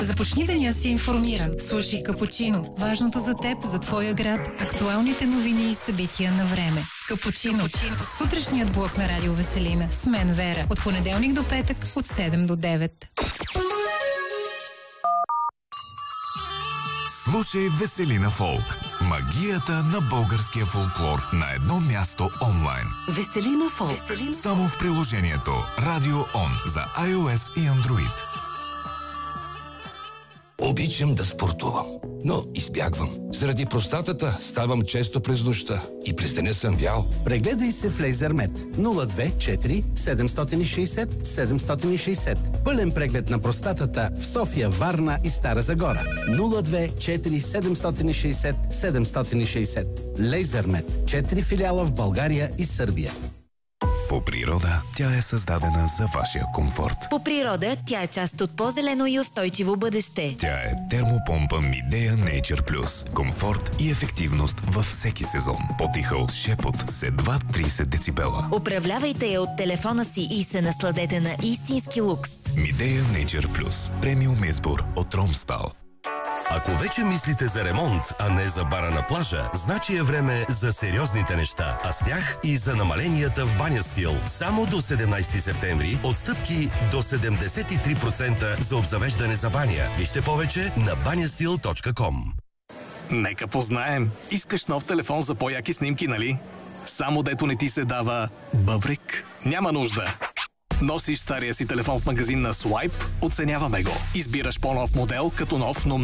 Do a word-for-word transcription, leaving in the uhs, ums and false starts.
Започни деня си информиран. Слушай Капучино. Важното за теб, за твоя град, актуалните новини и събития на време. Капучино. Капучино. Сутрешният блок на Радио Веселина. С мен Вера. От понеделник до петък, от седем до девет. Слушай Веселина Фолк. Магията на българския фолклор на едно място онлайн. Веселина Фолк. Веселина. Само в приложението Радио Он за iOS и Android. Обичам да спортувам, но избягвам. Заради простатата ставам често през нощта и през деня съм вял. Прегледай се в Лейзермет нула две четири седем шест нула седем шест нула. Пълен преглед на простатата в София, Варна и Стара Загора. нула две четири седем шест нула седем шест нула. Лейзермет. Четири филиала в България и Сърбия. По природа тя е създадена за вашия комфорт. По природа тя е част от по-зелено и устойчиво бъдеще. Тя е термопомпа Midea Nature Plus. Комфорт и ефективност във всеки сезон. По-тиха от шепот с едва трийсет децибела. Управлявайте я от телефона си и се насладете на истински лукс. Midea Nature Plus. Премиум избор от Ромстал. Ако вече мислите за ремонт, а не за бара на плажа, значи е време за сериозните неща, а с тях и за намаленията в Баня Стил. Само до седемнайсети септември отстъпки до седемдесет и три процента за обзавеждане за баня. Вижте повече на банястил точка ком. Нека познаем. Искаш нов телефон за по-яки снимки, нали? Само дето не ти се дава бъбрик? Няма нужда. Носиш стария си телефон в магазин на Swipe, оценяваме го. Избираш по-нов модел като нов, но